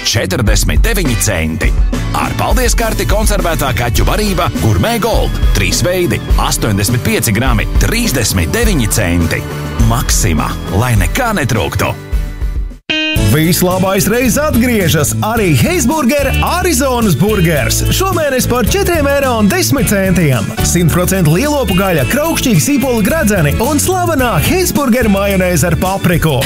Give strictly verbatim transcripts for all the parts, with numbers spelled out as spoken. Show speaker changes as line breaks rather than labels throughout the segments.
četrdesmit deviņi centi. Ar paldies karti konservētā kaķu barība Gourmet Gold. Trīs veidi, astoņdesmit pieci grami, trīsdesmit deviņi centi. Maksima, lai nekā netrūktu.
Vislabais reiz atgriežas arī Heisburger Arizonas burgers. Šomēnes par četriem eiro un desmit centiem. simt procentu lielopu gaļa, kraukšķīgi sīpoli gradzeni un slavenā Heisburger majonēze ar papriku.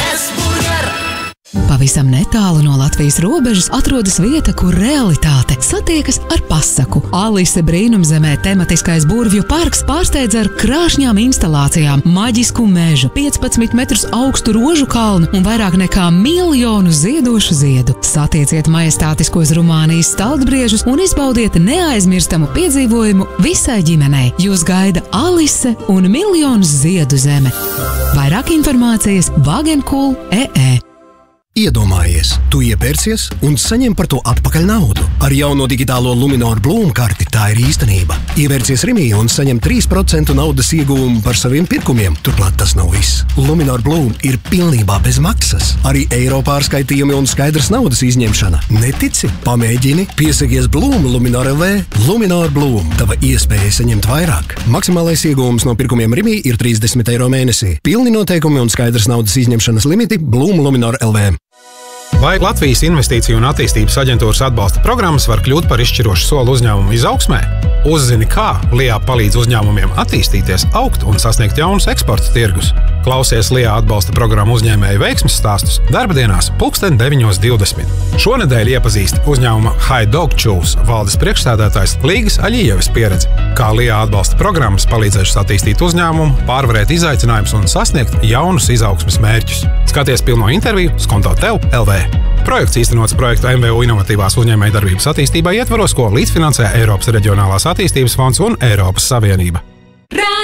Pavisam netālu no Latvijas robežas atrodas vieta, kur realitāte satiekas ar pasaku. Alise brīnumzemē tematiskais burvju parks pārsteidz ar krāšņām instalācijām, maģisku mežu, piecpadsmit metrus augstu rožu kalnu un vairāk nekā miljonu ziedošu ziedu. Satieciet majestātiskos Rumānijas staldbriežus un izbaudiet neaizmirstamu piedzīvojumu visai ģimenei. Jūs gaida Alise un miljonus ziedu zeme. Vairāk informācijas wagencool punkt e e.
Iedomājies, tu iepērcies un saņem par to atpakaļ naudu. Ar jauno digitālo Luminor Bloom karti tā ir īstenība. Ievērcies Rimī un saņem trīs procenti naudas ieguvumu par saviem pirkumiem. Turklāt tas nav viss. Luminor Bloom ir pilnībā bez maksas. Arī eiro pārskaitījumi un skaidrs naudas izņemšana. Netici? Pamēģini. Piesakies Bloom Luminor L V. Luminor Bloom. Tava iespēja saņemt vairāk. Maksimālais ieguvums no pirkumiem Rimī ir trīsdesmit eiro mēnesī. Pilni noteikumi un skaidrs naudas izņemšanas limiti Bloom Luminor L V.
Vai Latvijas Investīciju un attīstības aģentūras atbalsta programmas var kļūt par izšķirošu soli uzņēmumu izaugsmē? Uzzini, kā Lijā palīdz uzņēmumiem attīstīties, augt un sasniegt jaunus eksporta tirgus. Klausies Lijā atbalsta programmu uzņēmēju veiksmes stāstus darbdienās pulksten deviņos divdesmit. Šonedēļ iepazīst uzņēmuma High Dog Chews valdes priekšsēdētājs Līgas Aļijevis pieredzi, kā Lijā atbalsta programmas palīdzējušas attīstīt uzņēmumu, pārvarēt izaicinājumus un sasniegt jaunus izaugsmes mērķus. Skaties pilno interviju Skonto tev L V. Projekts īstenots projekta M V U inovatīvās uzņēmējdarbības attīstībā ietvaros, ko līdzfinansē Eiropas Reģionālās attīstības fonds un Eiropas Savienība.